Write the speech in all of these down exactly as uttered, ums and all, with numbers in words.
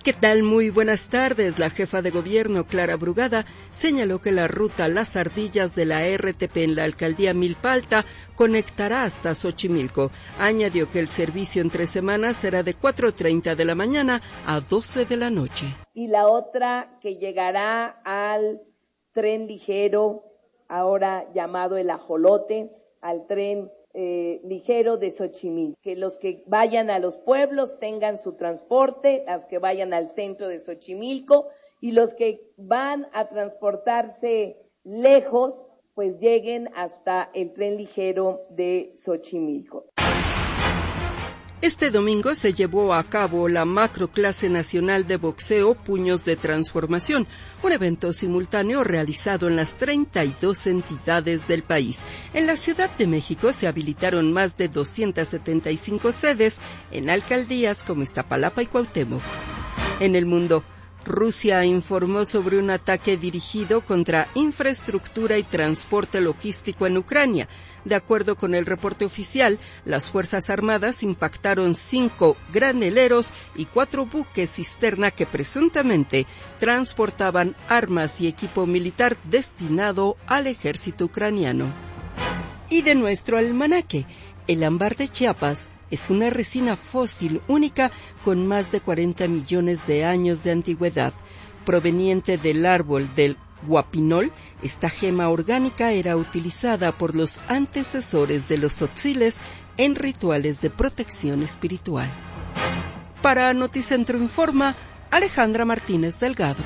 ¿Qué tal? Muy buenas tardes. La jefa de gobierno, Clara Brugada, señaló que la ruta Las Ardillas de la R T P en la alcaldía Milpa Alta conectará hasta Xochimilco. Añadió que el servicio entre semanas será de cuatro treinta de la mañana a doce de la noche. Y la otra que llegará al tren ligero, ahora llamado el Ajolote, al tren Eh, ligero de Xochimilco, que los que vayan a los pueblos tengan su transporte, los que vayan al centro de Xochimilco y los que van a transportarse lejos, pues lleguen hasta el tren ligero de Xochimilco. Este domingo se llevó a cabo la macroclase nacional de boxeo Puños de Transformación, un evento simultáneo realizado en las treinta y dos entidades del país. En la Ciudad de México se habilitaron más de doscientas setenta y cinco sedes en alcaldías como Iztapalapa y Cuauhtémoc. En el mundo, Rusia informó sobre un ataque dirigido contra infraestructura y transporte logístico en Ucrania. De acuerdo con el reporte oficial, las Fuerzas Armadas impactaron cinco graneleros y cuatro buques cisterna que presuntamente transportaban armas y equipo militar destinado al ejército ucraniano. Y de nuestro almanaque, el ámbar de Chiapas es una resina fósil única con más de cuarenta millones de años de antigüedad. Proveniente del árbol del guapinol, esta gema orgánica era utilizada por los antecesores de los tzotziles en rituales de protección espiritual. Para Noticentro Informa, Alejandra Martínez Delgado.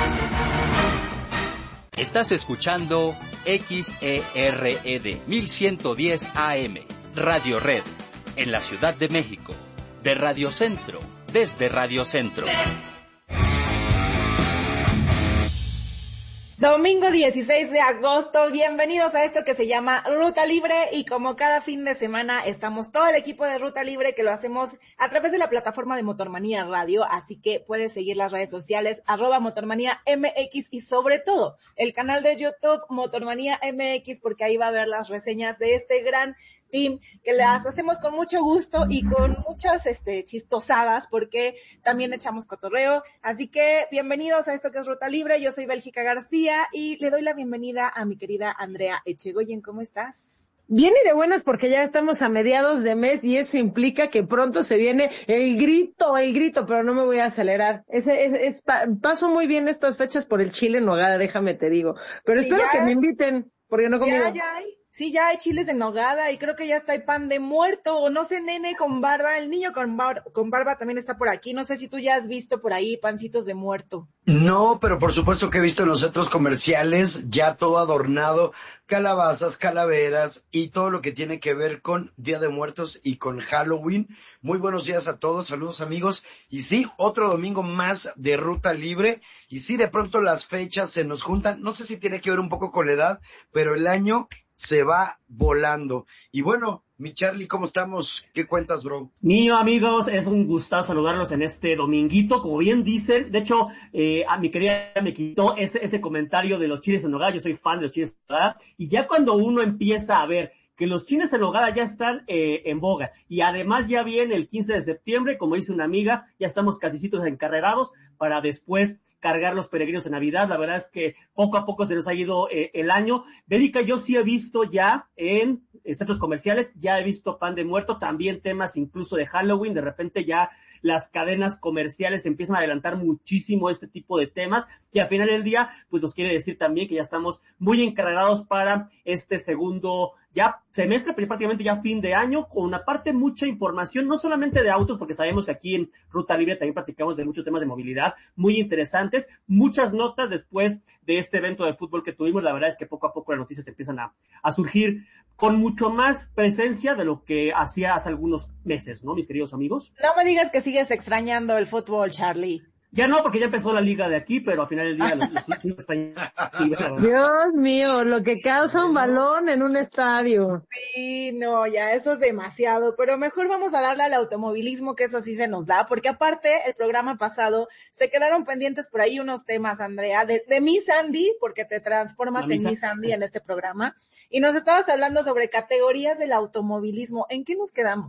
Estás escuchando X E R E D mil ciento diez A M, Radio Red, en la Ciudad de México, de Radio Centro, desde Radio Centro. Domingo dieciséis de agosto, bienvenidos a esto que se llama Ruta Libre, y como cada fin de semana estamos todo el equipo de Ruta Libre, que lo hacemos a través de la plataforma de Motormanía Radio, así que puedes seguir las redes sociales arroba Motormanía M X y sobre todo el canal de YouTube Motormanía M X, porque ahí va a ver las reseñas de este gran team que las hacemos con mucho gusto y con muchas este chistosadas, porque también echamos cotorreo. Así que bienvenidos a esto que es Ruta Libre. Yo soy Bélgica García y le doy la bienvenida a mi querida Andrea Echegoyen. ¿Cómo estás? Bien y de buenas, porque ya estamos a mediados de mes y eso implica que pronto se viene el grito, el grito, pero no me voy a acelerar. Es, es, es, paso muy bien estas fechas por el chile en nogada, déjame te digo. Pero sí, espero ya, que me inviten, porque no he comido. Ya, ya hay. Sí, ya hay chiles en nogada y creo que ya está el pan de muerto, o no sé, nene con barba, el niño con, bar, con barba también está por aquí. No sé si tú ya has visto por ahí pancitos de muerto. No, pero por supuesto que he visto en los centros comerciales ya todo adornado, calabazas, calaveras y todo lo que tiene que ver con Día de Muertos y con Halloween. Muy buenos días a todos, saludos amigos. Y sí, otro domingo más de Ruta Libre. Y sí, de pronto las fechas se nos juntan. No sé si tiene que ver un poco con la edad, pero el año se va volando. Y bueno, mi Charlie, ¿cómo estamos? ¿Qué cuentas, bro? Niño, amigos, es un gustazo saludarlos en este dominguito, como bien dicen. De hecho, eh, a mi querida me quitó ese, ese comentario de los chiles en nogada. Yo soy fan de los chiles en nogada. Y ya cuando uno empieza a ver que los chiles en nogada ya están eh, en boga, y además ya viene el quince de septiembre, como dice una amiga, ya estamos casicitos encarrerados para después cargar los peregrinos en Navidad. La verdad es que poco a poco se nos ha ido eh, el año. Bélica, yo sí he visto ya en, en centros comerciales, ya he visto pan de muerto, también temas incluso de Halloween. De repente ya las cadenas comerciales empiezan a adelantar muchísimo este tipo de temas, y al final del día, pues nos quiere decir también que ya estamos muy encarregados para este segundo ya semestre, pero prácticamente ya fin de año, con una parte mucha información, no solamente de autos, porque sabemos que aquí en Ruta Libre también platicamos de muchos temas de movilidad muy interesantes, muchas notas después de este evento de fútbol que tuvimos. La verdad es que poco a poco las noticias empiezan a, a surgir con mucho más presencia de lo que hacía hace algunos meses, ¿no, mis queridos amigos? No me digas que sigues extrañando el fútbol, Charlie. Ya no, porque ya empezó la liga de aquí, pero al final del día los, los, los, los españoles. Dios mío, lo que causa un balón en un estadio. Sí, no, ya eso es demasiado, pero mejor vamos a darle al automovilismo, que eso sí se nos da, porque aparte el programa pasado se quedaron pendientes por ahí unos temas, Andrea, de, de Miss Andy, porque te transformas la en Miss Andy en este programa, y nos estabas hablando sobre categorías del automovilismo. ¿En qué nos quedamos?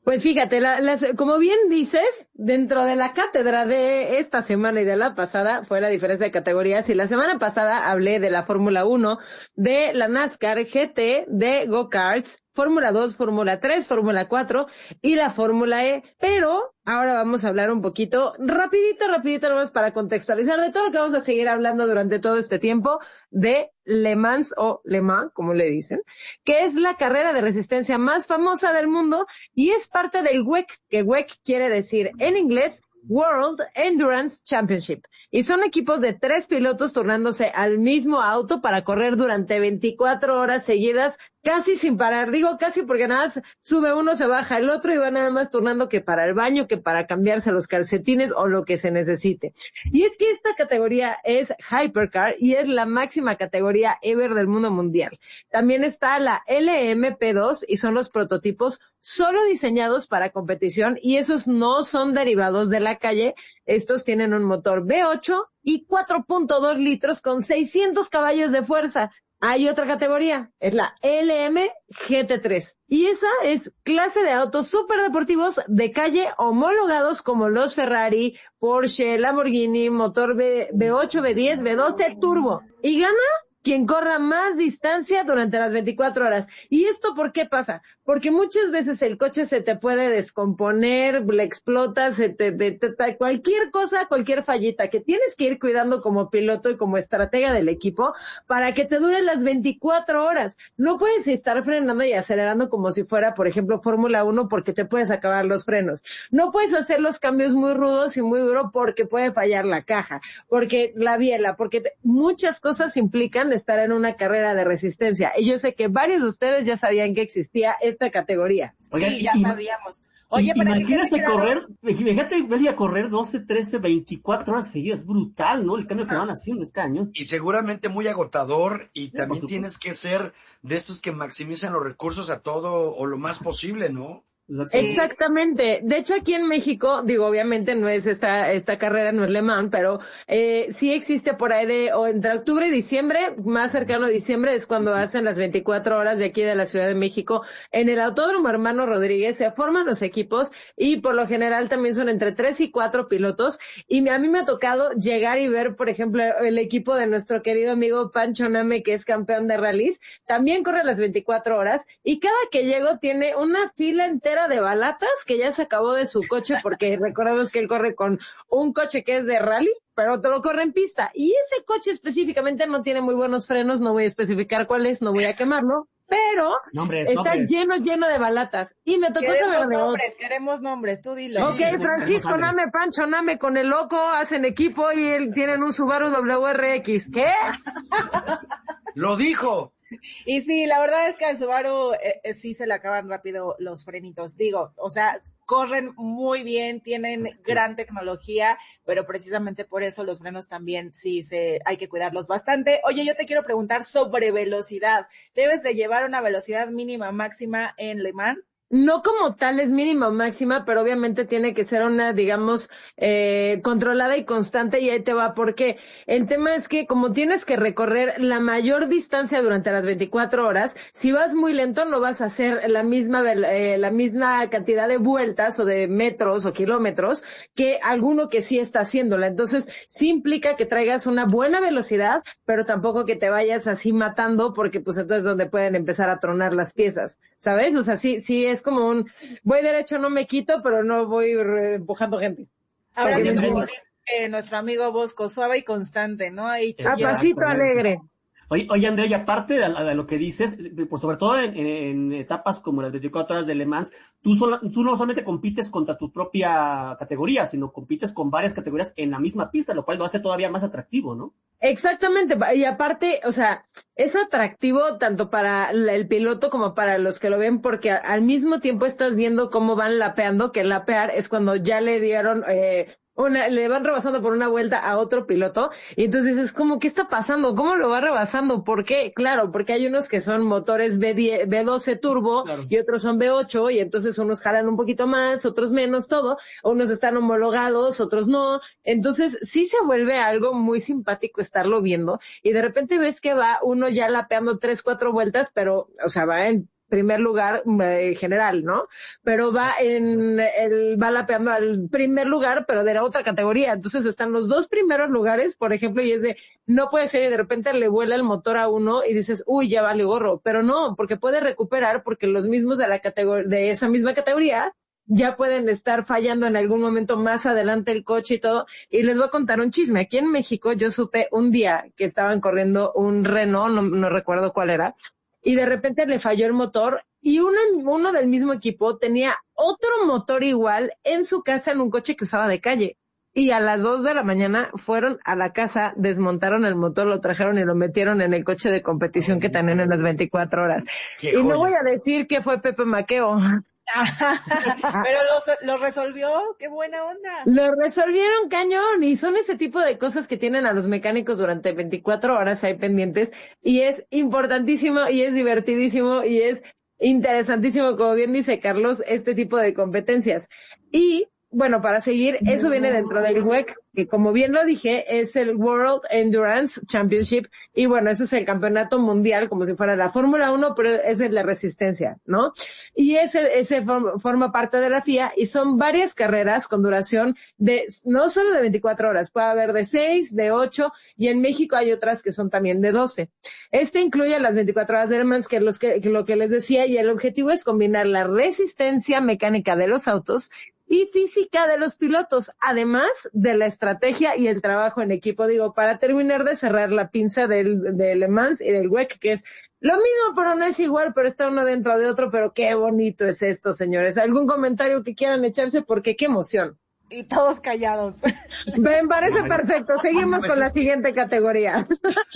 Pues fíjate, la, las, como bien dices, dentro de la cátedra de esta semana y de la pasada fue la diferencia de categorías. Y la semana pasada hablé de la Fórmula uno, de la NASCAR G T, de Go-Karts, Fórmula dos, Fórmula tres, Fórmula cuatro y la Fórmula E. Pero ahora vamos a hablar un poquito, rapidito, rapidito, nomás para contextualizar de todo lo que vamos a seguir hablando durante todo este tiempo de Le Mans o Le Mans, como le dicen, que es la carrera de resistencia más famosa del mundo y es parte del W E C, que W E C quiere decir en inglés World Endurance Championship. Y son equipos de tres pilotos turnándose al mismo auto para correr durante veinticuatro horas seguidas, casi sin parar. Digo casi porque nada más sube uno, se baja el otro y va nada más turnando que para el baño, que para cambiarse los calcetines o lo que se necesite. Y es que esta categoría es Hypercar y es la máxima categoría ever del mundo mundial. También está la L M P dos y son los prototipos solo diseñados para competición y esos no son derivados de la calle. Estos tienen un motor V ocho y cuatro punto dos litros con seiscientos caballos de fuerza. Hay otra categoría, es la L M G T tres. Y esa es clase de autos superdeportivos de calle homologados como los Ferrari, Porsche, Lamborghini, motor V ocho, V diez, V doce, turbo. Y gana quien corra más distancia durante las veinticuatro horas. ¿Y esto por qué pasa? Porque muchas veces el coche se te puede descomponer, le explota, se te, te, te, cualquier cosa, cualquier fallita que tienes que ir cuidando como piloto y como estratega del equipo para que te duren las veinticuatro horas. No puedes estar frenando y acelerando como si fuera, por ejemplo, Fórmula uno porque te puedes acabar los frenos. No puedes hacer los cambios muy rudos y muy duros porque puede fallar la caja, porque la biela, porque te, muchas cosas implican estar en una carrera de resistencia. Y yo sé que varios de ustedes ya sabían que existía esta categoría. Oigan, sí, ya y, sabíamos. Oye, y, para imagínate que correr, imagínate ver a correr doce, trece, veinticuatro horas seguidas. Es brutal, ¿no? El cambio que van haciendo este año. Y seguramente muy agotador y sí, también tienes que ser de estos que maximizan los recursos a todo o lo más posible, ¿no? Exactamente. De hecho, aquí en México, digo, obviamente no es esta esta carrera, no es Le Mans, pero eh, sí existe por ahí de, o entre octubre y diciembre, más cercano a diciembre, es cuando hacen las veinticuatro horas de aquí de la Ciudad de México. En el Autódromo Hermano Rodríguez se forman los equipos y por lo general también son entre tres y cuatro pilotos. Y a mí me ha tocado llegar y ver, por ejemplo, el equipo de nuestro querido amigo Pancho Name, que es campeón de rallies, también corre las veinticuatro horas y cada que llego tiene una fila entera de balatas que ya se acabó de su coche porque recordemos que él corre con un coche que es de rally, pero otro lo corre en pista y ese coche específicamente no tiene muy buenos frenos, no voy a especificar cuál es, no voy a quemarlo, pero nombres, está nombres. lleno, lleno de balatas. Y me tocó queremos saber de nombres, otro. Queremos nombres, tú dilo. Ok, Francisco Name, Pancho Name con el loco hacen equipo y él tienen un Subaru W R X. ¿Qué? Lo dijo. Y sí, la verdad es que al Subaru eh, eh, sí se le acaban rápido los frenitos. Digo, o sea, corren muy bien, tienen gran tecnología, pero precisamente por eso los frenos también sí se hay que cuidarlos bastante. Oye, yo te quiero preguntar sobre velocidad. ¿Debes de llevar una velocidad mínima máxima en Le Mans? No como tal es mínima o máxima, pero obviamente tiene que ser una, digamos, eh, controlada y constante, y ahí te va, porque el tema es que como tienes que recorrer la mayor distancia durante las veinticuatro horas, si vas muy lento no vas a hacer la misma, eh, la misma cantidad de vueltas o de metros o kilómetros que alguno que sí está haciéndola. Entonces, sí implica que traigas una buena velocidad, pero tampoco que te vayas así matando, porque pues entonces es donde pueden empezar a tronar las piezas, ¿sabes? O sea, sí, sí es como un, voy derecho, no me quito, pero no voy empujando gente. Ahora sí, como dice eh, nuestro amigo Bosco, suave y constante, ¿no? Ahí a pasito alegre. Oye, oye, Andrea, y aparte de, de lo que dices, pues sobre todo en, en etapas como las veinticuatro horas de Le Mans, tú, solo, tú no solamente compites contra tu propia categoría, sino compites con varias categorías en la misma pista, lo cual lo hace todavía más atractivo, ¿no? Exactamente, y aparte, o sea, es atractivo tanto para el piloto como para los que lo ven, porque al mismo tiempo estás viendo cómo van lapeando, que lapear es cuando ya le dieron... eh Una, le van rebasando por una vuelta a otro piloto, y entonces es como, ¿qué está pasando? ¿Cómo lo va rebasando? ¿Por qué? Claro, porque hay unos que son motores V diez, V doce turbo, claro, y otros son V ocho, y entonces unos jalan un poquito más, otros menos, todo, unos están homologados, otros no, entonces sí se vuelve algo muy simpático estarlo viendo, y de repente ves que va uno ya lapeando tres, cuatro vueltas, pero, o sea, va en primer lugar eh, general, ¿no? Pero va en el, va lapeando al primer lugar, pero de la otra categoría. Entonces están los dos primeros lugares, por ejemplo, y es de, no puede ser, y de repente le vuela el motor a uno y dices, uy, ya vale gorro. Pero no, porque puede recuperar, porque los mismos de la categoría, de esa misma categoría, ya pueden estar fallando en algún momento más adelante el coche y todo. Y les voy a contar un chisme. Aquí en México yo supe un día que estaban corriendo un Renault, no, no recuerdo cuál era, y de repente le falló el motor y uno, uno del mismo equipo tenía otro motor igual en su casa en un coche que usaba de calle. Y a las dos de la mañana fueron a la casa, desmontaron el motor, lo trajeron y lo metieron en el coche de competición que tenían en las veinticuatro horas. Y no voy a decir que fue Pepe Maqueo. Pero lo, lo resolvió, qué buena onda. Lo resolvieron cañón, y son ese tipo de cosas que tienen a los mecánicos durante veinticuatro horas ahí pendientes, y es importantísimo, y es divertidísimo, y es interesantísimo, como bien dice Carlos, este tipo de competencias. Y bueno, para seguir, eso viene dentro del W E C, que como bien lo dije, es el World Endurance Championship, y bueno, ese es el campeonato mundial, como si fuera la Fórmula uno, pero es de la resistencia, ¿no? Y ese, ese form, forma parte de la F I A, y son varias carreras con duración de, no solo de veinticuatro horas, puede haber de seis, de ocho, y en México hay otras que son también de doce. Este incluye las veinticuatro horas de Le Mans, que es los que, que lo que les decía, y el objetivo es combinar la resistencia mecánica de los autos y física de los pilotos, además de la estrategia y el trabajo en equipo. Digo, para terminar de cerrar la pinza del, de Le Mans y del W E C, que es lo mismo, pero no es igual, pero está uno dentro de otro, pero qué bonito es esto, señores. ¿Algún comentario que quieran echarse? Porque qué emoción. Y todos callados. Me parece perfecto. Seguimos con la siguiente categoría.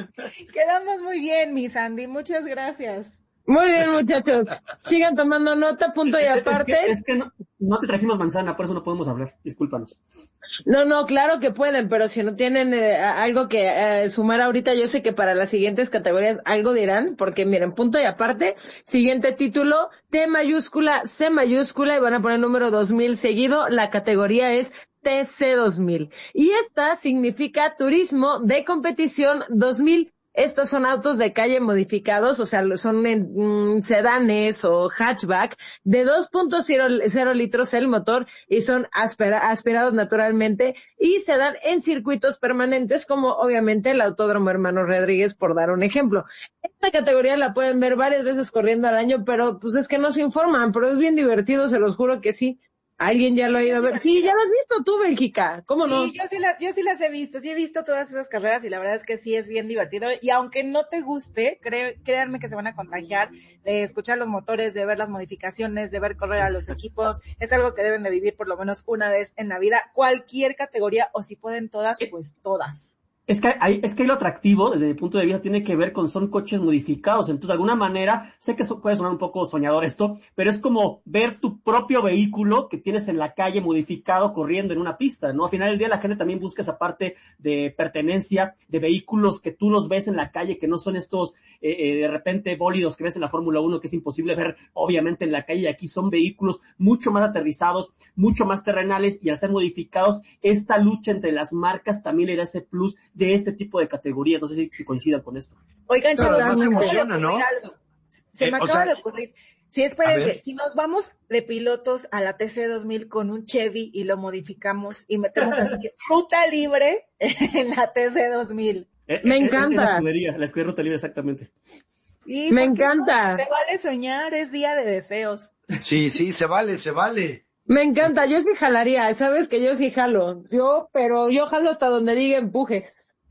Quedamos muy bien, mi Sandy. Muchas gracias. Muy bien, muchachos. Sigan tomando nota, punto y aparte. Es que, es que no, no te trajimos manzana, por eso no podemos hablar. Discúlpanos. No, no, claro que pueden, pero si no tienen eh, algo que eh, sumar ahorita, yo sé que para las siguientes categorías algo dirán, porque miren, punto y aparte, siguiente título, T mayúscula, C mayúscula, y van a poner número dos mil seguido, la categoría es T C dos mil. Y esta significa Turismo de Competición dos mil. Estos son autos de calle modificados, o sea, son en, mm, sedanes o hatchback de dos punto cero litros el motor, y son aspira, aspirados naturalmente, y se dan en circuitos permanentes, como obviamente el Autódromo Hermano Rodríguez, por dar un ejemplo. Esta categoría la pueden ver varias veces corriendo al año, pero pues es que no se informan, pero es bien divertido, se los juro que sí. ¿Alguien ya lo ha ido a ver? Sí, ya lo has visto tú, Bélgica. ¿Cómo no? Sí, yo sí, la, yo sí las he visto. Sí he visto todas esas carreras y la verdad es que sí es bien divertido. Y aunque no te guste, cre- créanme que se van a contagiar de escuchar los motores, de ver las modificaciones, de ver correr a los equipos. Es algo que deben de vivir por lo menos una vez en la vida. Cualquier categoría, o si pueden todas, pues todas. Es que hay, es que lo atractivo, desde mi punto de vista, tiene que ver con, son coches modificados. Entonces, de alguna manera, sé que eso puede sonar un poco soñador esto, pero es como ver tu propio vehículo que tienes en la calle modificado corriendo en una pista, ¿no? Al final del día la gente también busca esa parte de pertenencia, de vehículos que tú los ves en la calle, que no son estos, eh, eh, de repente, bólidos que ves en la Fórmula uno, que es imposible ver, obviamente, en la calle. Y aquí son vehículos mucho más aterrizados, mucho más terrenales, y al ser modificados, esta lucha entre las marcas también le da ese plus de este tipo de categoría. No sé si, si coincidan con esto. Oigan, Pero chavos, además se me emociona, acaba de ocurrir ¿no? algo. Se Eh, me o acaba sea, de ocurrir. Sí, espérense, si nos vamos de pilotos a la T C dos mil con un Chevy y lo modificamos y metemos así ruta libre en la T C dos mil. Eh, Me eh, encanta. La escudería, la escudería Ruta Libre, exactamente. Sí, Me ¿por qué encanta. no? Se vale soñar, es día de deseos. Sí, sí, se vale, se vale. Me encanta, yo sí jalaría, sabes que yo sí jalo. Yo, pero yo jalo hasta donde diga empuje.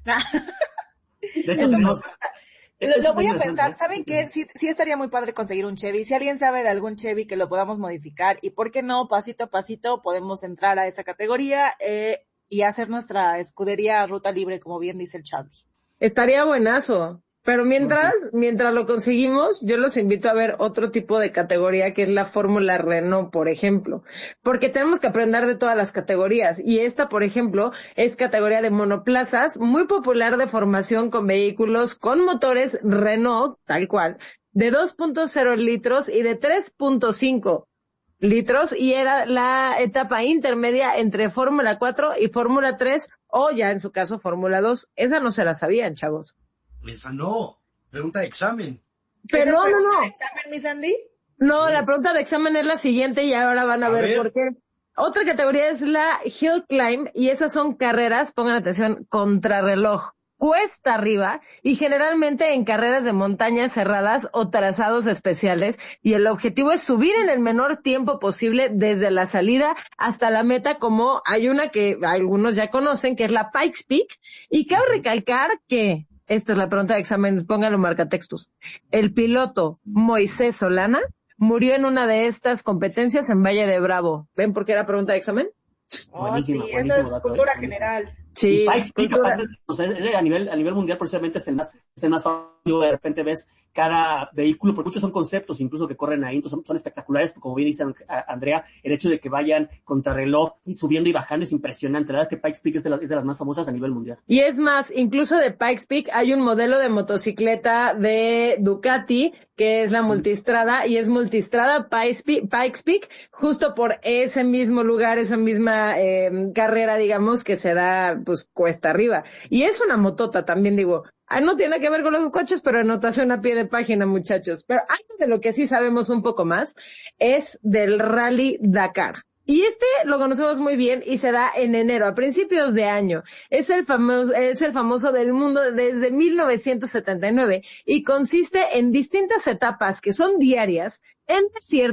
De hecho, tenemos... Lo, lo voy a pensar, ¿saben qué? Sí, sí estaría muy padre conseguir un Chevy. Si alguien sabe de algún Chevy que lo podamos modificar, y por qué no, pasito a pasito podemos entrar a esa categoría eh, y hacer nuestra escudería Ruta Libre, como bien dice el Chavi. Estaría buenazo. Pero mientras, mientras lo conseguimos, yo los invito a ver otro tipo de categoría, que es la Fórmula Renault, por ejemplo. Porque tenemos que aprender de todas las categorías. Y esta, por ejemplo, es categoría de monoplazas, muy popular, de formación con vehículos con motores Renault, tal cual, de dos punto cero litros y de tres punto cinco litros, y era la etapa intermedia entre Fórmula cuatro y Fórmula tres, o ya en su caso Fórmula dos. Esa no se la sabían, chavos. Esa no. Pregunta de examen. Pero no, no, no. ¿De examen, mi Sandy? No, Sí. la pregunta de examen es la siguiente y ahora van a, a ver, ver por qué. Otra categoría es la Hill Climb y esas son carreras, pongan atención, contrarreloj, cuesta arriba y generalmente en carreras de montañas cerradas o trazados especiales y el objetivo es subir en el menor tiempo posible desde la salida hasta la meta, como hay una que algunos ya conocen que es la Pikes Peak y cabe recalcar que, esta es la pregunta de examen, pónganlo marcatextos, el piloto Moisés Solana murió en una de estas competencias en Valle de Bravo. ¿Ven por qué era pregunta de examen? Oh, Buenísimo, sí, buenísimo eso es dato, cultura ¿eh? general. Sí, Y Pikes Peak, cultura. aparte, o sea, a nivel, a nivel mundial, precisamente es el más, es el más famoso. De repente ves cada vehículo, porque muchos son conceptos incluso que corren ahí, entonces son, son espectaculares, como bien dice Andrea, el hecho de que vayan contrarreloj y subiendo y bajando es impresionante. La verdad es que Pikes Peak es de, las, es de las más famosas a nivel mundial. Y es más, incluso de Pikes Peak hay un modelo de motocicleta de Ducati que es la multistrada y es multistrada Pikes Peak, Pikes Peak justo por ese mismo lugar, esa misma eh, carrera, digamos, que se da pues cuesta arriba. Y es una motota también, digo, ah, no tiene que ver con los coches, pero anotación a pie de página, muchachos. Pero algo de lo que sí sabemos un poco más es del Rally Dakar. Y este lo conocemos muy bien y se da en enero, a principios de año. Es el famoso, es el famoso del mundo desde mil novecientos setenta y nueve y consiste en distintas etapas que son diarias en desiertos